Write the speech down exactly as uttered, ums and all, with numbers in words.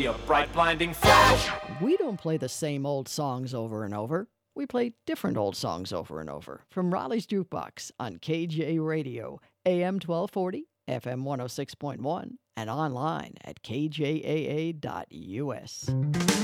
A bright blinding flash. We don't play the same old songs over and over. We play different old songs over and over. From Raleigh's Jukebox on K J Radio, A M twelve forty, F M one oh six point one, and online at K J A A dot U S.